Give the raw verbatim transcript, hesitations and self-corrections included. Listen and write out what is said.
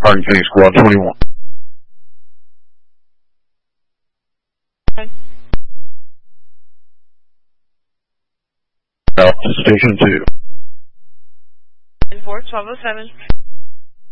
Harding Phoenix Squad twenty-one. Out to Station two. four, twelve oh seven.